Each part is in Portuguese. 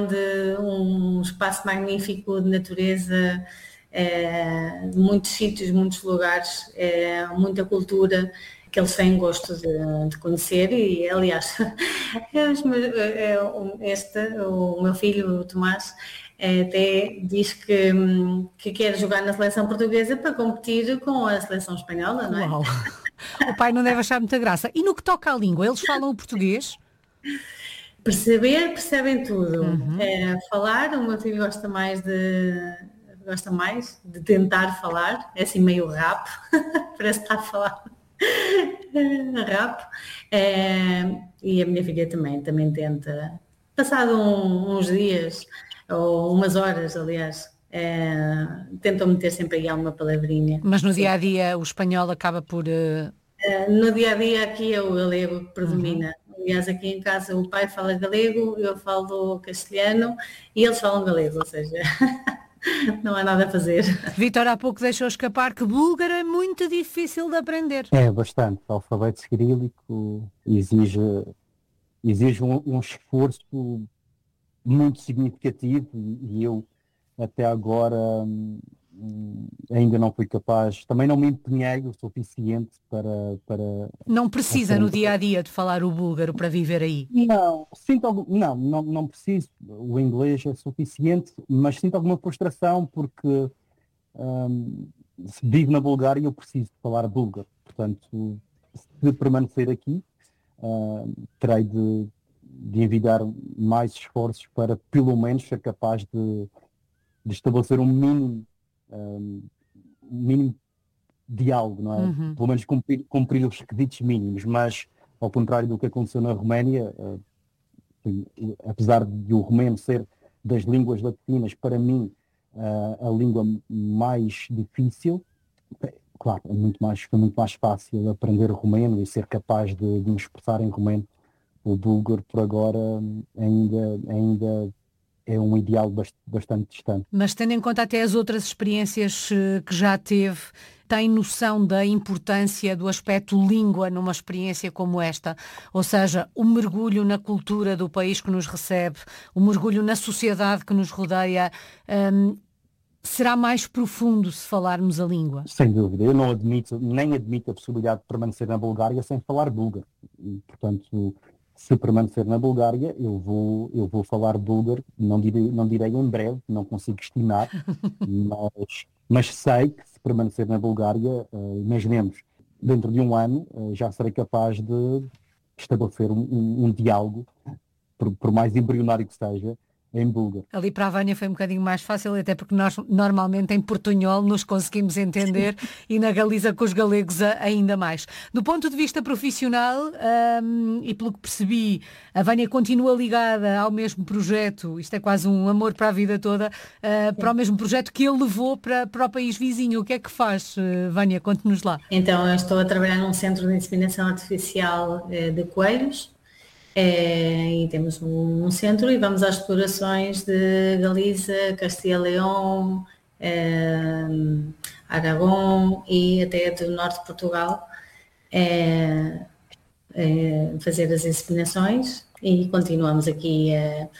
de um espaço magnífico de natureza, muitos sítios, muitos lugares, muita cultura que eles têm gosto de conhecer e, aliás, o meu filho, o Tomás, até diz que quer jogar na seleção portuguesa para competir com a seleção espanhola, não é? Uau! O pai não deve achar muita graça. E no que toca à língua, eles falam o português? Percebem tudo. Falar, o meu filho gosta mais de tentar falar, é assim meio rap, parece que está a falar rap. E a minha filha também tenta, passado uns dias, ou umas horas, aliás, tentam meter sempre aí alguma palavrinha. Mas no Sim. dia-a-dia o espanhol acaba por... No dia a dia aqui é o galego que predomina. Aliás, aqui em casa o pai fala galego, eu falo castelhano e eles falam galego, ou seja, não há nada a fazer. Vítor há pouco deixou escapar que búlgaro é muito difícil de aprender. É bastante. O alfabeto cirílico exige um esforço muito significativo e eu até agora ainda não fui capaz, também não me empenhei o suficiente para Não precisa no dia-a-dia de falar o búlgaro para viver aí? Não, não preciso. O inglês é suficiente, mas sinto alguma frustração porque se vivo na Bulgária e eu preciso falar búlgaro. Portanto, se permanecer aqui, terei de envidar mais esforços para pelo menos ser capaz de estabelecer um mínimo diálogo, não é? Pelo menos cumprir os requisitos mínimos, mas ao contrário do que aconteceu na Roménia, apesar de o romeno ser das línguas latinas, para mim, a língua mais difícil, claro, foi muito mais fácil aprender romeno e ser capaz de me expressar em romeno. O búlgaro, por agora, ainda é um ideal bastante distante. Mas tendo em conta até as outras experiências que já teve, tem noção da importância do aspecto língua numa experiência como esta? Ou seja, o mergulho na cultura do país que nos recebe, o mergulho na sociedade que nos rodeia, será mais profundo se falarmos a língua? Sem dúvida. Eu nem admito a possibilidade de permanecer na Bulgária sem falar búlgaro. E, portanto, se permanecer na Bulgária, eu vou falar búlgaro, não direi em breve, não consigo estimar, mas sei que se permanecer na Bulgária, imaginemos, dentro de um ano, já serei capaz de estabelecer um diálogo, por mais embrionário que seja, em búlgaro. Ali para a Vânia foi um bocadinho mais fácil, até porque nós normalmente em portunhol nos conseguimos entender e na Galiza com os galegos ainda mais. Do ponto de vista profissional, e pelo que percebi, a Vânia continua ligada ao mesmo projeto, isto é quase um amor para a vida toda, para o mesmo projeto que ele levou para o país vizinho. O que é que faz, Vânia? Conte-nos lá. Então, eu estou a trabalhar num centro de inseminação artificial de coelhos. E temos um centro e vamos às explorações de Galiza, Castilla e León, Aragão e até do norte de Portugal, fazer as inseminações e continuamos aqui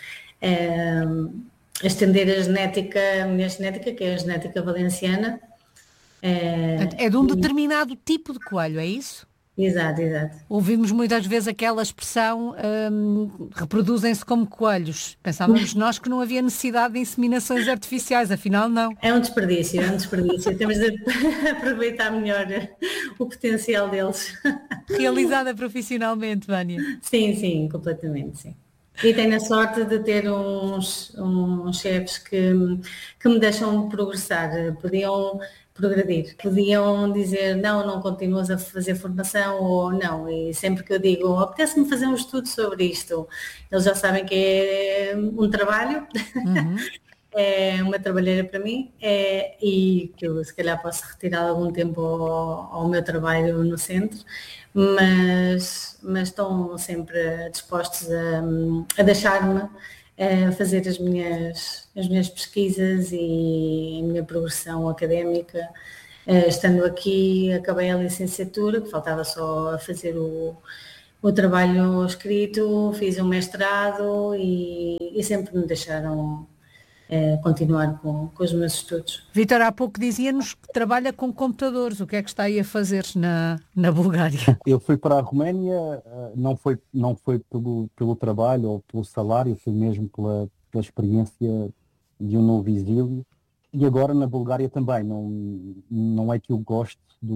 a estender a minha genética, que é a genética valenciana. É de um determinado tipo de coelho, é isso? Exato. Ouvimos muitas vezes aquela expressão, reproduzem-se como coelhos. Pensávamos nós que não havia necessidade de inseminações artificiais, afinal não. É um desperdício. Temos de aproveitar melhor o potencial deles. Realizada profissionalmente, Vânia. Sim, completamente, sim. E tenho a sorte de ter uns chefes que me deixam progressar. Podiam progredir. Podiam dizer, não continuas a fazer formação ou não. E sempre que eu digo, apetece-me fazer um estudo sobre isto, eles já sabem que é um trabalho, é uma trabalheira para mim e que eu se calhar posso retirar algum tempo ao meu trabalho no centro, mas estão sempre dispostos a deixar-me fazer as minhas pesquisas e a minha progressão académica. Estando aqui, acabei a licenciatura, que faltava só fazer o trabalho escrito, fiz um mestrado e sempre me deixaram continuar com os meus estudos. Vítor, há pouco dizia-nos que trabalha com computadores. O que é que está aí a fazer na Bulgária? Eu fui para a Roménia, não foi pelo trabalho ou pelo salário, foi mesmo pela experiência de um novo exílio. E agora na Bulgária também, não é que eu gosto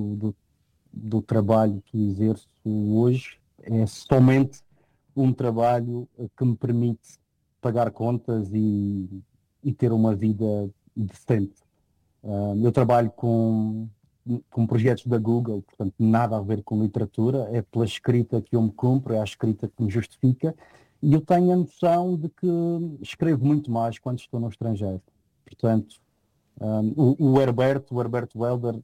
do trabalho que exerço hoje, é somente um trabalho que me permite pagar contas e ter uma vida decente. Eu trabalho com projetos da Google, portanto nada a ver com literatura, é pela escrita que eu me cumpro, é a escrita que me justifica, e eu tenho a noção de que escrevo muito mais quando estou no estrangeiro. Portanto, o Herbert Welder,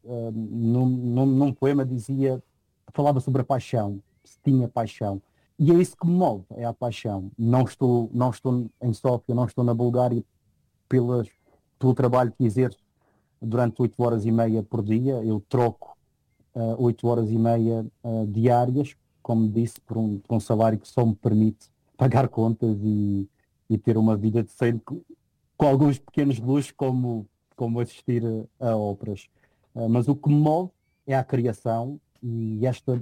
num poema falava sobre a paixão, se tinha paixão. E é isso que me move, é a paixão. Não estou em Sófia, não estou na Bulgária pelo trabalho que exerço durante 8 horas e meia por dia. Eu troco 8 horas e meia diárias, como disse, por um salário que só me permite pagar contas e ter uma vida decente, com alguns pequenos luxos, como assistir a óperas. Mas o que me move é a criação e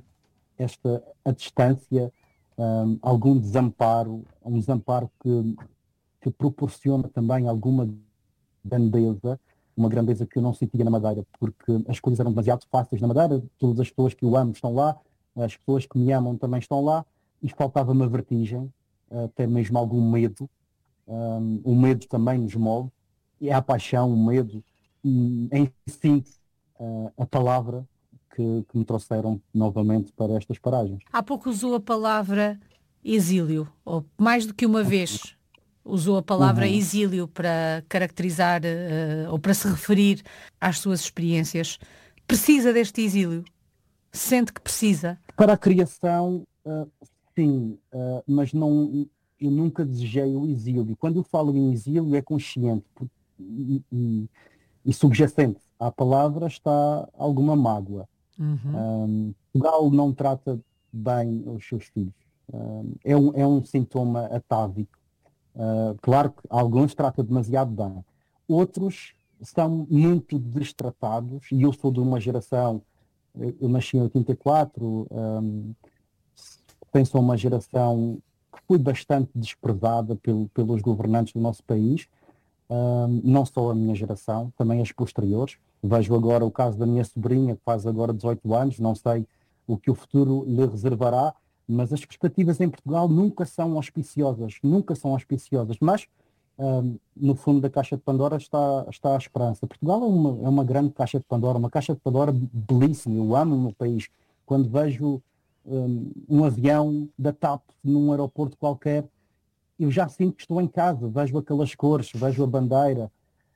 a distância, algum desamparo, um desamparo que proporciona também alguma grandeza, uma grandeza que eu não sentia na Madeira, porque as coisas eram demasiado fáceis na Madeira, todas as pessoas que eu amo estão lá, as pessoas que me amam também estão lá, e faltava-me a vertigem, até mesmo algum medo. O medo também nos move, e é a paixão, o medo, e em síntese, a palavra que me trouxeram novamente para estas paragens. Há pouco usou a palavra exílio, ou mais do que uma vez usou a palavra exílio para caracterizar ou para se referir às suas experiências. Precisa deste exílio? Sente que precisa? Para a criação, sim, mas não, eu nunca desejei o exílio. Quando eu falo em exílio é consciente e subjacente. À palavra está alguma mágoa. Portugal não trata bem os seus filhos. É um sintoma atávico. Claro que alguns tratam demasiado bem. Outros são muito destratados, e eu sou de uma geração, eu nasci em 84, penso uma geração que foi bastante desprezada pelos governantes do nosso país, não só a minha geração, também as posteriores. Vejo agora o caso da minha sobrinha, que faz agora 18 anos, não sei o que o futuro lhe reservará, mas as perspectivas em Portugal nunca são auspiciosas, mas no fundo da caixa de Pandora está a esperança. Portugal é uma grande caixa de Pandora, uma caixa de Pandora belíssima. Eu amo o meu país. Quando vejo um avião da TAP num aeroporto qualquer, eu já sinto que estou em casa, vejo aquelas cores, vejo a bandeira.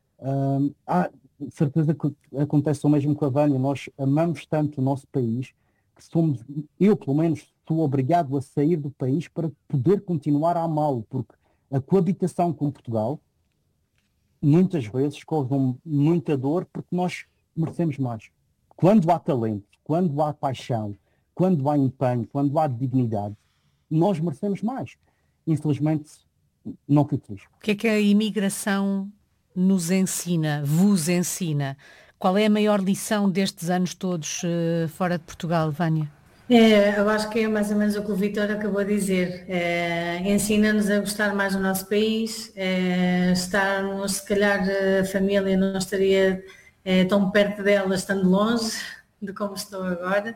Certeza que acontece o mesmo com a Vânia. Nós amamos tanto o nosso país que eu pelo menos sou obrigado a sair do país para poder continuar a amá-lo, porque a coabitação com Portugal muitas vezes causa muita dor, porque nós merecemos mais. Quando há talento, quando há paixão, quando há empenho, quando há dignidade, nós merecemos mais. Infelizmente, não fui feliz. O que é que a imigração nos ensina, vos ensina? Qual é a maior lição destes anos todos fora de Portugal, Vânia? Eu acho que é mais ou menos o que o Vítor acabou de dizer. Ensina-nos a gostar mais do nosso país, estarmos, se calhar a família não estaria tão perto dela estando longe de como estou agora.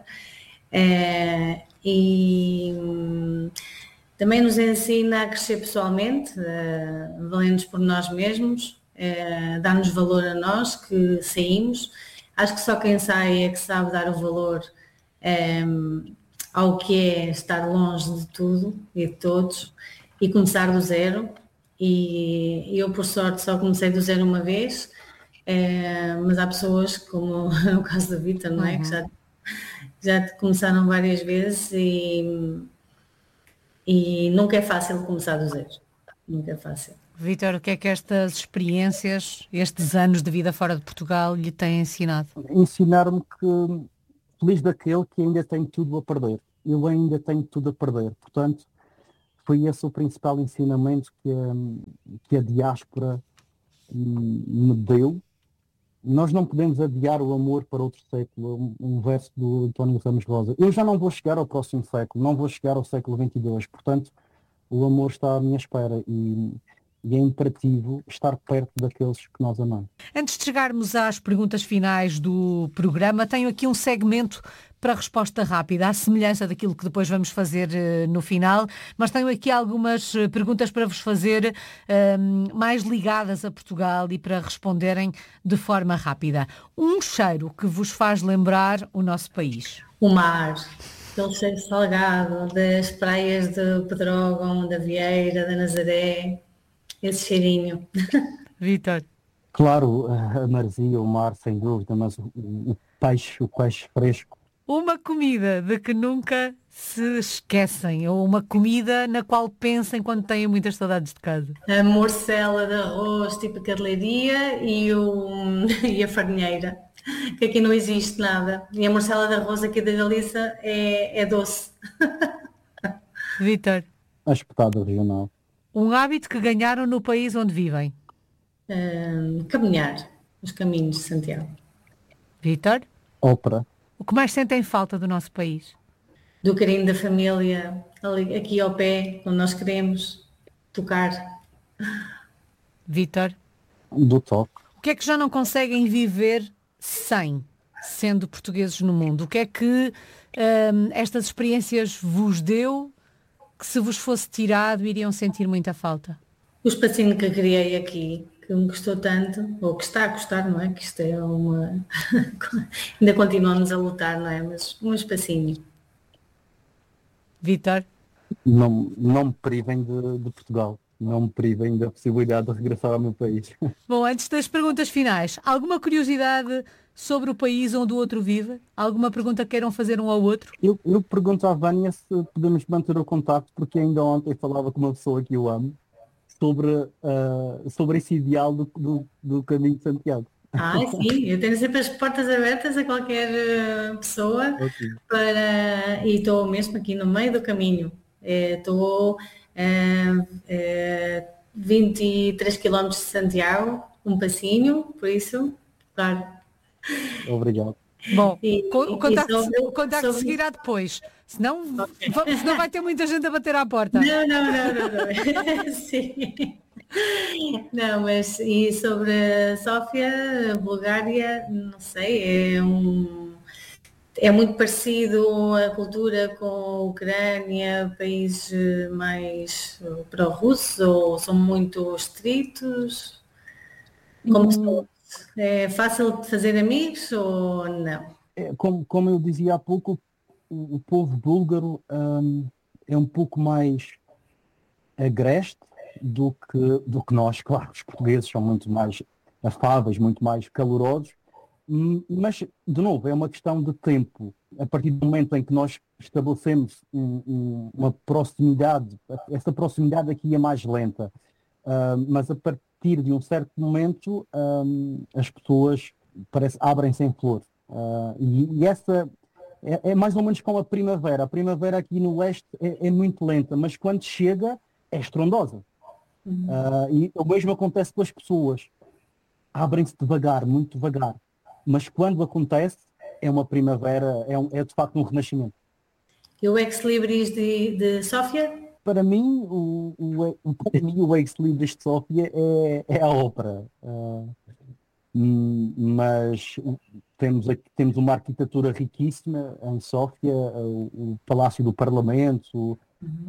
E também nos ensina a crescer pessoalmente, valendo-nos por nós mesmos, dar-nos valor a nós que saímos. Acho que só quem sai é que sabe dar o valor ao que é estar longe de tudo e de todos e começar do zero. E eu, por sorte, só comecei do zero uma vez, mas há pessoas, como no caso da Vítor, não é? Que já começaram várias vezes e nunca é fácil começar do zero. Nunca é fácil. Vítor, o que é que estas experiências, estes anos de vida fora de Portugal lhe têm ensinado? Ensinaram-me que feliz daquele que ainda tem tudo a perder. eu ainda tenho tudo a perder. Portanto, foi esse o principal ensinamento que a diáspora me deu. Nós não podemos adiar o amor para outro século, um verso do António Ramos Rosa. Eu já não vou chegar ao próximo século, não vou chegar ao século XXII, portanto, o amor está à minha espera e é imperativo estar perto daqueles que nós amamos. Antes de chegarmos às perguntas finais do programa, tenho aqui um segmento para resposta rápida, à semelhança daquilo que depois vamos fazer no final, mas tenho aqui algumas perguntas para vos fazer mais ligadas a Portugal e para responderem de forma rápida. Um cheiro que vos faz lembrar o nosso país? O mar, aquele cheiro salgado das praias de Pedrógão, da Vieira, da Nazaré, esse cheirinho. Vítor? Claro, a maresia, o mar, sem dúvida, mas o peixe fresco. Uma comida de que nunca se esquecem, ou uma comida na qual pensem quando têm muitas saudades de casa? A morcela de arroz, típica de Leiria, e a farinheira, que aqui não existe nada. E a morcela de arroz aqui da Galiza é doce. Vítor? A espetada regional. Um hábito que ganharam no país onde vivem? Caminhar os caminhos de Santiago. Vítor? Ópera. O que mais sentem falta do nosso país? Do carinho da família, ali, aqui ao pé, onde nós queremos tocar. Vítor? Do toque. O que é que já não conseguem viver sem, sendo portugueses no mundo? O que é que estas experiências vos deu que, se vos fosse tirado, iriam sentir muita falta? O espacinho que eu criei aqui, que me custou tanto, ou que está a custar, não é? Que isto é uma... Ainda continuamos a lutar, não é? Mas um espacinho. Vítor? Não me privem de Portugal. Não me privem da possibilidade de regressar ao meu país. Bom, antes das perguntas finais, alguma curiosidade sobre o país onde o outro vive? Alguma pergunta que queiram fazer um ao outro? Eu pergunto à Vânia se podemos manter o contacto, porque ainda ontem falava com uma pessoa que eu amo sobre esse ideal do caminho de Santiago. Sim, eu tenho sempre as portas abertas a qualquer pessoa, Okay. e estou mesmo aqui no meio do caminho. Estou 23 km de Santiago, um passinho, por isso, claro. Obrigado. Bom, E o contacto seguirá depois, senão vai ter muita gente a bater à porta. Não. Sim. Não, mas e sobre a Sófia, a Bulgária, não sei, é muito parecido a cultura com a Ucrânia, países mais pró-russos, ou são muito estritos? É fácil de fazer amigos ou não? Como eu dizia há pouco, o povo búlgaro é um pouco mais agreste do que nós. Claro, os portugueses são muito mais afáveis, muito mais calorosos, mas, de novo, é uma questão de tempo. A partir do momento em que nós estabelecemos uma proximidade, essa proximidade aqui é mais lenta, mas a partir de um certo momento as pessoas abrem-se em flor. E essa é mais ou menos como a primavera. A primavera aqui no leste é muito lenta, mas quando chega é estrondosa. E o mesmo acontece com as pessoas. Abrem-se devagar, muito devagar. Mas quando acontece, é uma primavera, é de facto um renascimento. E o ex-libris de Sófia? Para mim, o ex-libris de Sófia é a ópera. Mas temos uma arquitetura riquíssima em Sófia, o Palácio do Parlamento,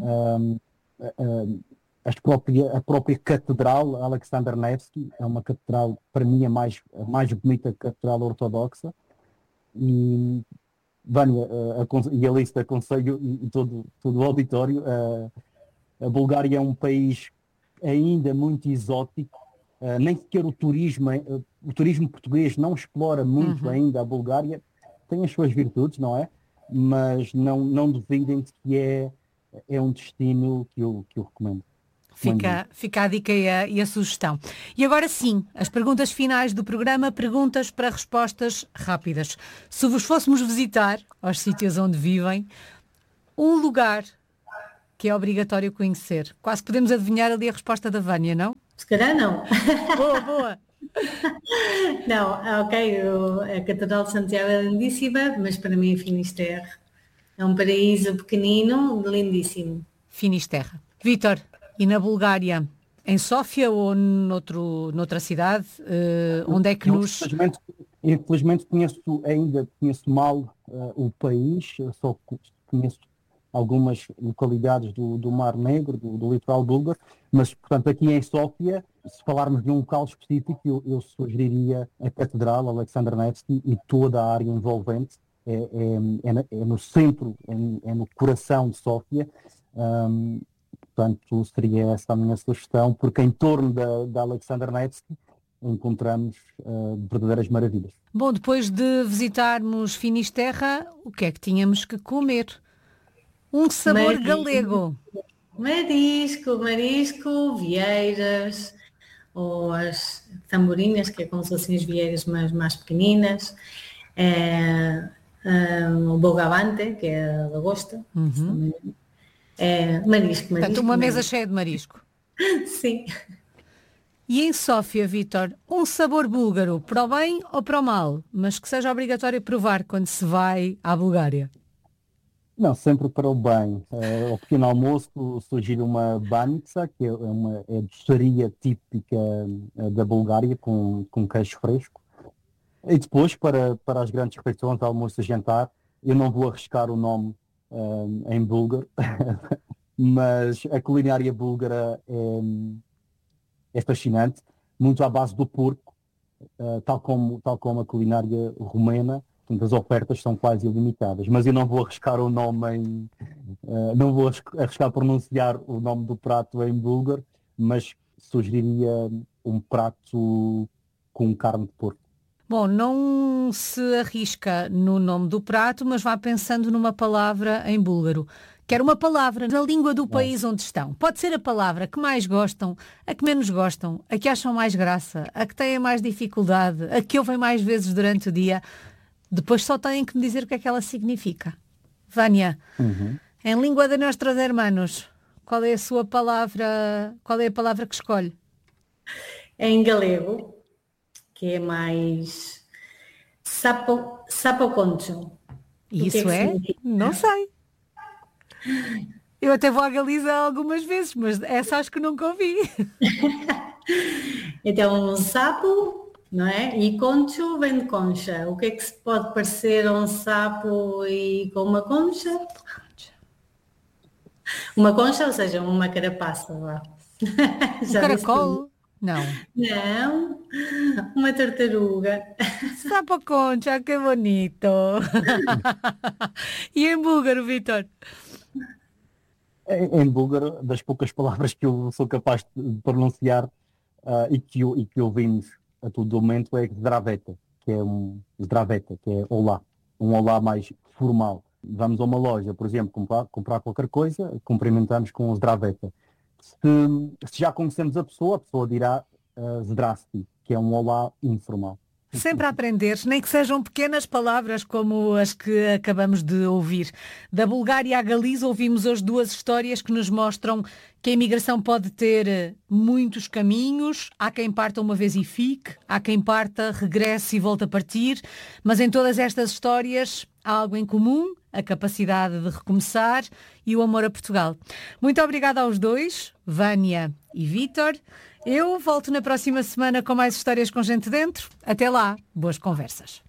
a própria Catedral Alexander Nevsky, é uma catedral, para mim, a mais bonita catedral ortodoxa. E, Vânia, e a lista aconselho, e todo o auditório, a Bulgária é um país ainda muito exótico, nem sequer o turismo português não explora muito ainda a Bulgária, tem as suas virtudes, não é? Mas não duvidem de que é um destino que eu recomendo. Fica a dica e a sugestão. E agora sim, as perguntas finais do programa, perguntas para respostas rápidas. Se vos fôssemos visitar aos sítios onde vivem, Um lugar que é obrigatório conhecer. Quase podemos adivinhar ali a resposta da Vânia, não? Se calhar não. Boa, boa. Não, ok, a Catedral de Santiago é lindíssima, mas para mim é Finisterre. É um paraíso pequenino, lindíssimo. Finisterre. Vítor, e na Bulgária? Em Sófia ou noutra cidade? Onde é que nos... Infelizmente conheço mal o país, só conheço algumas localidades do Mar Negro, do litoral búlgaro, mas, portanto, aqui em Sófia, se falarmos de um local específico, eu sugeriria a Catedral, Alexander Nevsky e toda a área envolvente. É no centro, é no coração de Sófia. Portanto, seria essa a minha sugestão, porque em torno da Alexander Nevsky encontramos verdadeiras maravilhas. Bom, depois de visitarmos Finisterre, o que é que tínhamos que comer? Um sabor galego. Marisco, vieiras, ou as tamborinhas, que é como se fossem as vieiras mais pequeninas, o bogavante, que é a lagosta. Marisco. Portanto, uma mesa cheia de marisco. Sim. E em Sófia, Vítor, um sabor búlgaro, para o bem ou para o mal, mas que seja obrigatório provar quando se vai à Bulgária? Não, sempre para o bem. Ao pequeno almoço surgir uma banitsa, que é doçaria típica da Bulgária, com queijo fresco. E depois, para as grandes refeições, almoço e jantar, eu não vou arriscar o nome em búlgaro, mas a culinária búlgara é fascinante, muito à base do porco, tal como a culinária romena. Portanto, as ofertas são quase ilimitadas, mas eu não vou arriscar o nome não vou arriscar pronunciar o nome do prato em búlgaro, mas sugeriria um prato com carne de porco. Bom, não se arrisca no nome do prato, mas vá pensando numa palavra em búlgaro. Quero uma palavra na língua do país onde estão. Pode ser a palavra que mais gostam, a que menos gostam, a que acham mais graça, a que têm mais dificuldade, a que ouvem mais vezes durante o dia. Depois só têm que me dizer o que é que ela significa. Vânia, em língua de nossos hermanos, qual é a sua palavra, qual é a palavra que escolhe? Em galego, que é mais sapoconcho. Isso é? Não sei. Eu até vou à Galiza algumas vezes, mas essa acho que nunca ouvi. Então, um sapo, não é? E concho vem de concha. O que é que se pode parecer a um sapo e com uma concha? Uma concha, ou seja, uma carapaça lá. Um caracol? Não. Não, uma tartaruga. Sapo concha, que bonito. E em búlgaro, Vítor? Em búlgaro, das poucas palavras que eu sou capaz de pronunciar e que ouvimos a todo momento é zdraveta, que é olá, um olá mais formal. Vamos a uma loja, por exemplo, comprar qualquer coisa, cumprimentamos com zdraveta. Se já conhecemos a pessoa dirá zdrasti, que é um olá informal. Sempre a aprender, nem que sejam pequenas palavras como as que acabamos de ouvir. Da Bulgária à Galiza ouvimos hoje duas histórias que nos mostram que a imigração pode ter muitos caminhos. Há quem parta uma vez e fique, há quem parta, regresse e volte a partir. Mas em todas estas histórias há algo em comum, a capacidade de recomeçar e o amor a Portugal. Muito obrigada aos dois, Vânia e Vítor. Eu volto na próxima semana com mais histórias com gente dentro. Até lá, boas conversas.